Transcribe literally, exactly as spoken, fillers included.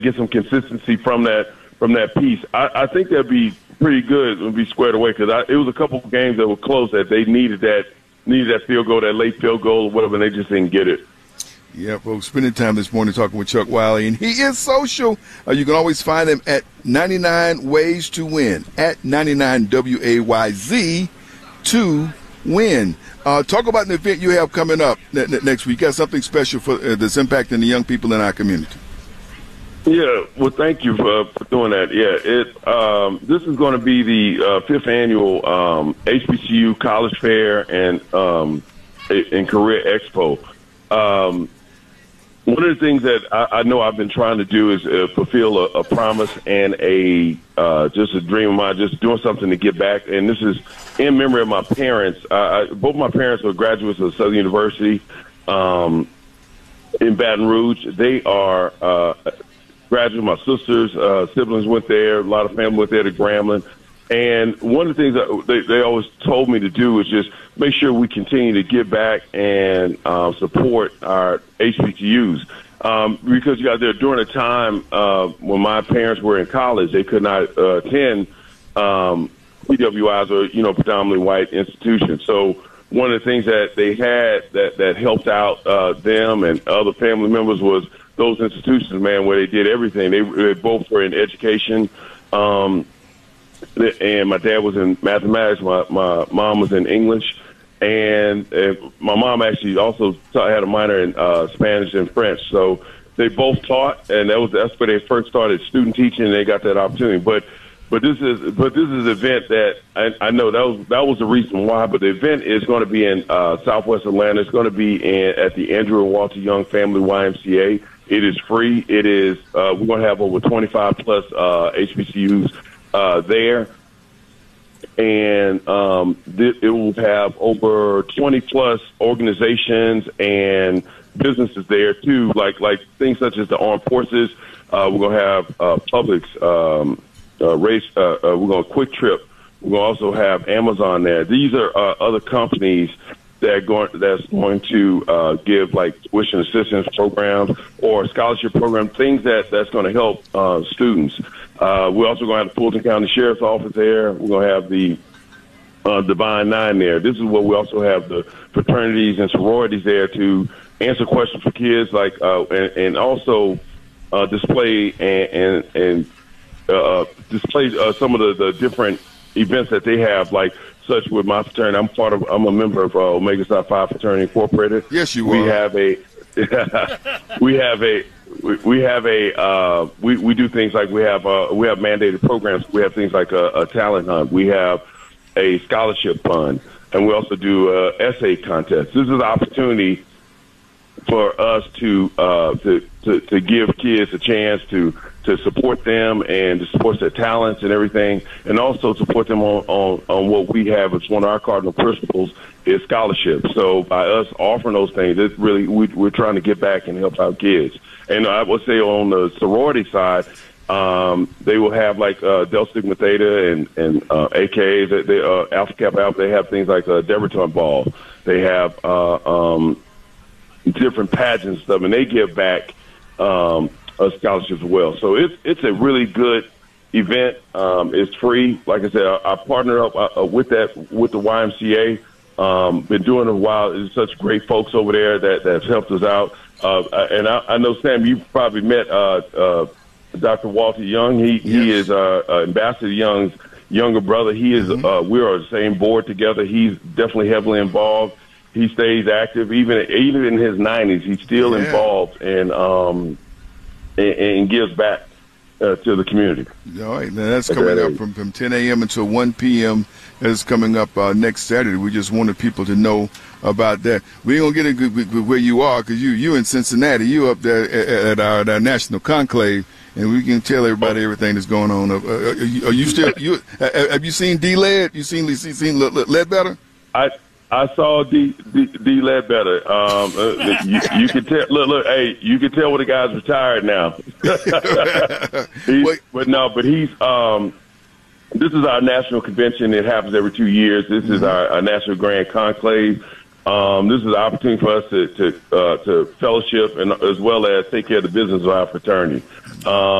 get some consistency from that from that piece. I, I think that'd be pretty good. It would be squared away because it was a couple of games that were close that they needed that needed that field goal, that late field goal or whatever, and they just didn't get it. Yeah, folks, spending time this morning talking with Chuck Wiley, and he is social. Uh, you can always find him at ninety-nine Ways to Win, at ninety-nine W A Y Z to win. Uh, talk about the event you have coming up ne- ne- next week. You got something special for uh, that's impacting the young people in our community. Yeah, well, thank you for, for doing that. Yeah, it um, this is going to be the uh, fifth annual um, H B C U College Fair and um, and Career Expo. Um, One of the things that I, I know I've been trying to do is uh, fulfill a, a promise and a uh, just a dream of mine, just doing something to give back. And this is in memory of my parents. Uh, I, both my parents are graduates of Southern University um, in Baton Rouge. They are uh, graduates. My sisters, uh, siblings went there. A lot of family went there to Grambling. And one of the things that they, they always told me to do is just make sure we continue to give back and uh, support our H B C Us. Um, because you got there during a time uh, when my parents were in college, they could not uh, attend um, P W Is or, you know, predominantly white institutions. So one of the things that they had that, that helped out uh, them and other family members was those institutions, man, where they did everything. They, they both were in education. Um, And my dad was in mathematics. My my mom was in English, and, and my mom actually also taught, had a minor in uh, Spanish and French. So they both taught, and that was that's where they first started student teaching. And they got that opportunity. But but this is but this is an event that I, I know that was that was the reason why. But the event is going to be in uh, Southwest Atlanta. It's going to be in at the Andrew and Walter Young Family Y M C A. It is free. It is uh, we're going to have over twenty-five plus uh, H B C Us. Uh, there, and um, th- it will have over twenty plus organizations and businesses there too, like like things such as the Armed Forces. Uh, we're gonna have uh, Publix, um, uh, race. Uh, uh, we're gonna Quick Trip. We're gonna also have Amazon there. These are uh, other companies that are going that's going to uh, give like tuition assistance programs or scholarship programs, things that that's going to help uh, students. Uh, we're also going to have the Fulton County Sheriff's Office there. We're going to have the uh, Divine Nine there. This is where we also have the fraternities and sororities there to answer questions for kids, like uh, and, and also uh, display and and, and uh, display uh, some of the, the different events that they have, like such with my fraternity. I'm part of. I'm a member of uh, Omega Psi Phi Fraternity Incorporated. Yes, you we are. We have a. we have a. We, we have a. Uh, we we do things like we have. Uh, we have mandated programs. We have things like a, a talent hunt. We have a scholarship fund, and we also do a essay contest. This is an opportunity for us to uh, to, to to give kids a chance to. to support them and to support their talents and everything, and also support them on, on, on what we have as one of our cardinal principles is scholarships. So by us offering those things, it's really, we, we're trying to get back and help out kids. And I would say on the sorority side, um, they will have like uh, Delta Sigma Theta and, and uh, A K As, they, uh, Alpha Kappa Alpha. They have things like a debutante ball. They have uh, um, different pageants and stuff, and they give back um, Uh, scholarships as well. So it's it's a really good event. Um, it's free. Like I said, I, I partnered up uh, with that with the Y M C A. Um, been doing it a while. There's such great folks over there that that's helped us out. Uh, and I, I know, Sam, you probably met uh, uh, Doctor Walter Young. He yes. he is uh, uh, Ambassador Young's younger brother. He is. Mm-hmm. Uh, we are on the same board together. He's definitely heavily involved. He stays active even even in his nineties. He's still yeah. involved and. Um, And, and gives back uh, to the community. All right, now that's coming up from, from ten a.m. until one p.m. That's coming up uh, next Saturday. We just wanted people to know about that. We ain't gonna get into where you are because you you in Cincinnati. You up there at, at, our, at our national conclave, and we can tell everybody everything that's going on. Uh, are, you, are you still you? Have you seen D Led? You seen seen, seen Ledbetter? I. I saw D D, D Ledbetter. Um, uh, you, you can tell. Look, look. Hey, you can tell when the guy's retired now. but no, but he's. Um, this is our national convention. It happens every two years. This mm-hmm. is our, our national grand conclave. Um, this is an opportunity for us to to, uh, to fellowship and as well as take care of the business of our fraternity. Um,